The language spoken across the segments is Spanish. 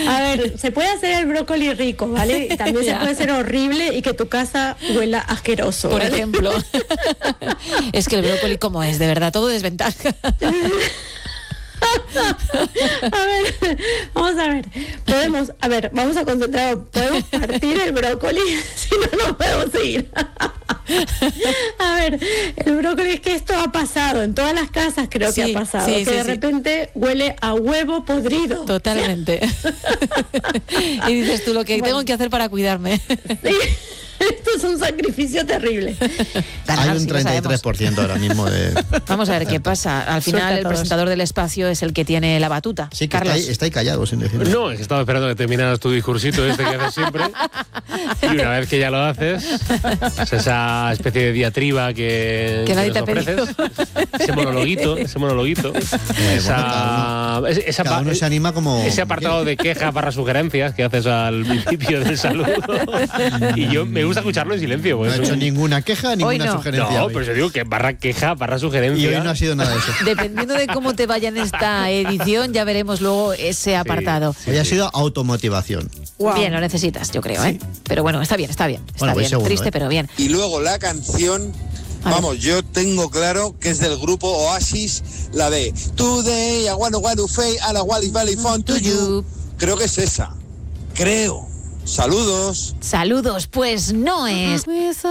A ver, se puede hacer el brócoli rico, ¿vale? Y también se puede hacer horrible y que tu casa huela asqueroso, Por ¿vale? ejemplo. Es que el brócoli, como es, de verdad, todo desventaja. A ver, vamos a concentrar, podemos partir el brócoli, si no, no podemos seguir. A ver, el brócoli, es que esto ha pasado, en todas las casas creo que ha pasado, que de repente huele a huevo podrido. Totalmente. Y dices tú, lo que tengo que hacer para cuidarme. Sí. Esto es un sacrificio terrible. Hay un 33% ahora mismo de... Vamos a ver qué pasa. Al final el presentador del espacio es el que tiene la batuta. Sí, que Carlos. está ahí callado sin decir. No, es que estaba esperando que terminaras tu discursito que haces siempre. Y una vez que ya lo haces, es esa especie de diatriba que nadie te ha ofreces, pedido. Ese monologuito. Cada uno se anima como... Ese apartado de quejas barra sugerencias que haces al principio del saludo. Y yo me gusta escucharlo en silencio. No he hecho ninguna queja, ninguna sugerencia. No, pero yo digo que barra queja, barra sugerencia. Y hoy no ha sido nada de eso. Dependiendo de cómo te vaya en esta edición, ya veremos luego ese apartado. Hoy ha sido automotivación. Wow. Bien, lo necesitas, yo creo, ¿eh? Pero bueno, está bien. Está bien. Segundo, triste, pero bien. Y luego la canción... Vamos, yo tengo claro que es del grupo Oasis, la de Today I wanna fade and I want it very fun to you. Creo que es esa. Creo. Saludos. Saludos, pues no es.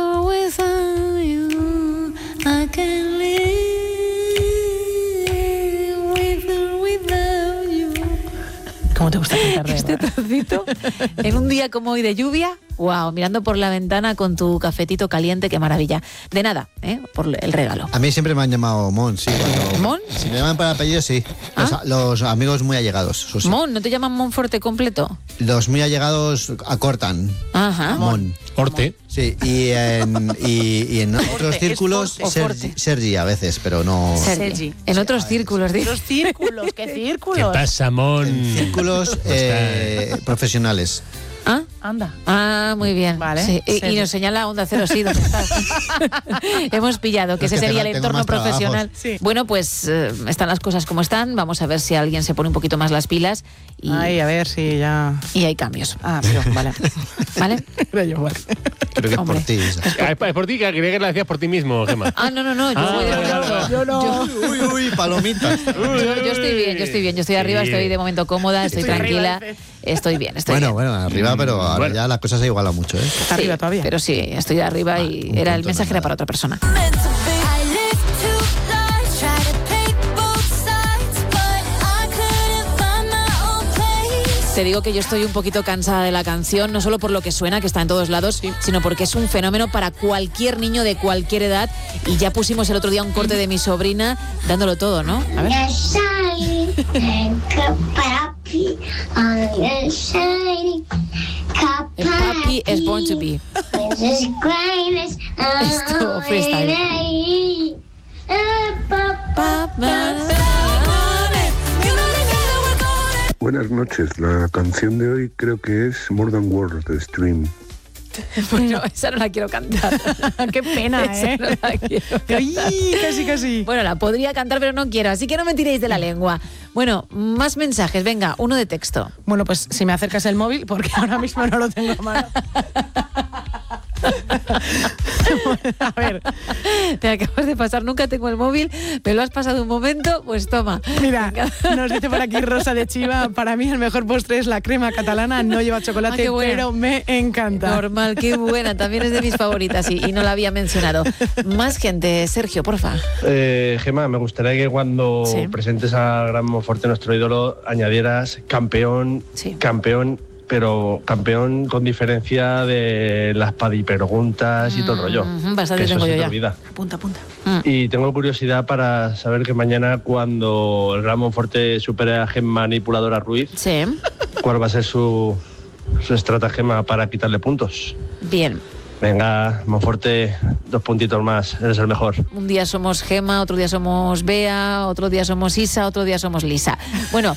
¿Cómo te gusta cantar de este trocito? En un día como hoy de lluvia, wow, mirando por la ventana con tu cafetito caliente, qué maravilla. De nada, por el regalo. A mí siempre me han llamado Mon, sí. ¿Mon? Si me llaman para apellido, sí. Los amigos muy allegados. Eso sí. Mon, ¿no te llaman Monforte completo? Los muy allegados acortan. Ajá. Mon. Orte. Sí, y en otros círculos, Sergi a veces, pero no... Sergi. En otros círculos, digo. Los círculos, ¿qué círculos? ¿Qué pasa, Mon? En círculos profesionales. ¿Ah? Anda. Ah, muy bien. Vale. Sí. Y nos señala Onda Cero, sí, ¿dónde estás? Hemos pillado que ese sería el entorno profesional. Sí. Bueno, pues están las cosas como están. Vamos a ver si alguien se pone un poquito más las pilas. Ay, a ver si ya... Y hay cambios. Ah, pero vale. ¿Vale? Creo que es por ti. Es por ti, que creía que la decías por ti mismo, Gemma. Ah, no. Yo voy de momento. Yo no. Uy, palomitas. Yo estoy bien. Yo estoy arriba, estoy de momento cómoda, estoy tranquila. Estoy bien. Bueno, arriba, pero ahora ya la cosa se ha igualado mucho, ¿eh? Está arriba todavía. Pero sí, estoy arriba y era el mensaje era para otra persona. Te digo que yo estoy un poquito cansada de la canción, no solo por lo que suena, que está en todos lados, sino porque es un fenómeno para cualquier niño de cualquier edad. Y ya pusimos el otro día un corte de mi sobrina dándolo todo, ¿no? A ver. El papi es born to be. Esto, freestyle. Buenas noches, la canción de hoy creo que es More Than Words de Stream. Bueno, esa no la quiero cantar. Qué pena, ¿eh? No la quiero cantar. Ay, casi. Bueno, la podría cantar, pero no quiero, así que no me tiréis de la lengua. Bueno, más mensajes, venga, uno de texto. Bueno, pues si me acercas el móvil, porque ahora mismo no lo tengo a mano. A ver. Te acabas de pasar, nunca tengo el móvil, me lo has pasado un momento, pues toma. Mira, nos dice por aquí Rosa de Chiva, para mí el mejor postre es la crema catalana, no lleva chocolate, pero me encanta. Normal, qué buena, también es de mis favoritas y no la había mencionado. Más gente, Sergio, porfa. Gemma, me gustaría que cuando presentes a Gran Monforte, nuestro ídolo, añadieras campeón, pero campeón con diferencia de las padipreguntas y todo el rollo. Bastante tengo yo ya. Olvida. Apunta. Y tengo curiosidad para saber que mañana, cuando el Gran Monforte supere a Gemma Manipuladora Ruiz, ¿cuál va a ser su estratagema para quitarle puntos? Bien. Venga, Monforte, 2 puntitos más, eres el mejor. Un día somos Gema, otro día somos Bea, otro día somos Isa, otro día somos Lisa. Bueno,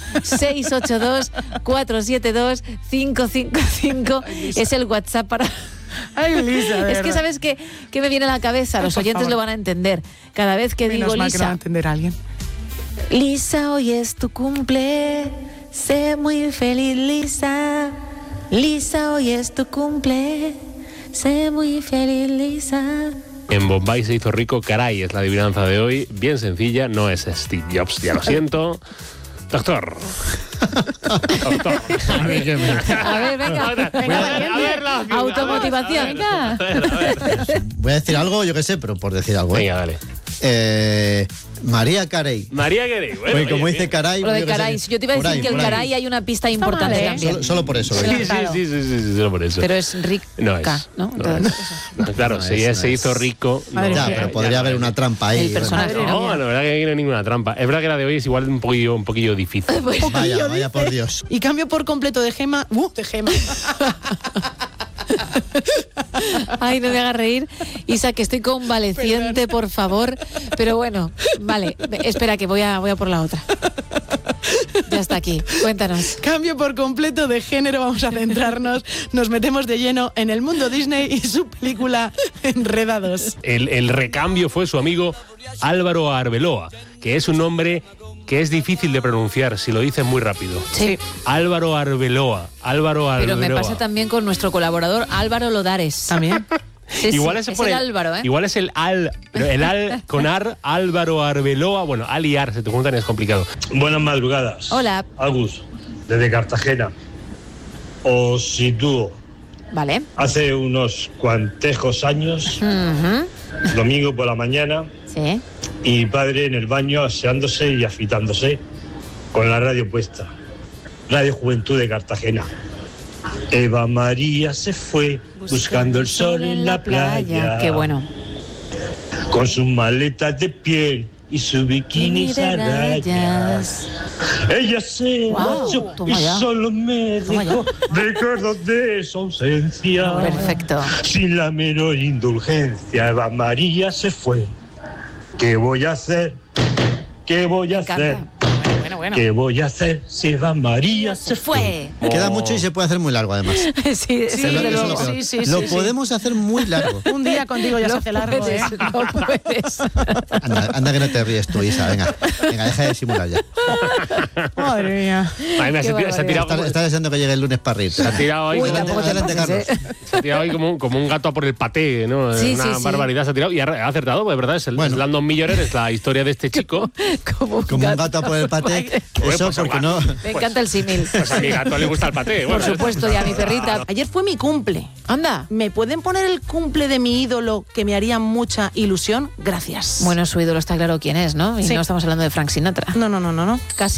682-472-555 es el WhatsApp para... Ay, Lisa, es que ¿sabes qué me viene a la cabeza? Los oyentes lo van a entender. Cada vez que digo Lisa... Lisa... que no va a entender a alguien. Lisa, hoy es tu cumple... sé muy feliz, Lisa. Lisa, hoy es tu cumple. Sé muy feliz, Lisa. En Bombay se hizo rico, caray, es la adivinanza de hoy. Bien sencilla, no es Steve Jobs, ya lo siento. Doctor. Doctor. A ver, venga. Automotivación, venga. Voy a decir algo, yo qué sé, pero por decir algo. Venga, dale. María Carey. María Carey, bueno. Pues como dice Caray. Lo de Caray, yo te iba a decir que el Caray hay una pista importante también. Solo por eso. Sí, solo por eso. Pero es rica, ¿no? Claro, si ya se hizo rico. Ya, pero podría haber una trampa ahí. El personaje. No, la verdad que no hay ninguna trampa. Es verdad que la de hoy es igual un poquillo difícil. Vaya por Dios. Y cambio por completo de Gema. De Gema. Ay, no me hagas reír. Isa, que estoy convaleciente, por favor. Pero bueno, vale, espera que voy a por la otra. Ya está aquí, cuéntanos. Cambio por completo de género, vamos a centrarnos. Nos metemos de lleno en el mundo Disney y su película Enredados. El recambio fue su amigo Álvaro Arbeloa, que es un nombre que es difícil de pronunciar si lo dices muy rápido. Sí. Álvaro Arbeloa. Pero me pasa también con nuestro colaborador Álvaro Lodares. También. Sí, igual es el Álvaro, ¿eh? Igual es el al con ar, Álvaro Arbeloa. Bueno, al y ar se te juntan, es complicado. Buenas madrugadas. Hola. Agus, desde Cartagena. Os sitúo. Vale. Hace unos cuantejos años, domingo por la mañana, sí, y mi padre en el baño aseándose y afitándose con la radio puesta. Radio Juventud de Cartagena. Eva María se fue buscando el sol en la playa. Qué bueno. Con sus maletas de piel y su bikini de rayas. Ella se marchó y solo me dejó recuerdos de su ausencia. Perfecto. Sin la menor indulgencia, Eva María se fue. ¿Qué voy a hacer? ¿Qué voy a hacer? Bueno. ¿Qué voy a hacer si Eva María se fue? Queda mucho y se puede hacer muy largo, además. Sí, lo podemos hacer muy largo. Un día contigo ya se hace largo, puedes, ¿eh? No puedes. Anda que no te ríes tú, Isa. Venga, deja de simular ya. Madre mía. Se ha tirado. Está deseando que llegue el lunes para reírte. Se ha tirado ahí. Adelante, Carlos. Se ha tirado ahí como un gato a por el paté, ¿no? Una barbaridad se ha tirado y ha acertado, pues, ¿verdad? Es el Landon Millionaire, es la historia de este chico. Como un gato a por el paté. Eso pues porque no. Me encanta el símil. Pues a mi gato le gusta el paté. Por supuesto, y a mi perrita. Ayer fue mi cumple. Anda. ¿Me pueden poner el cumple de mi ídolo que me haría mucha ilusión? Gracias. Bueno, su ídolo está claro quién es, ¿no? Y no estamos hablando de Frank Sinatra. No. Casi.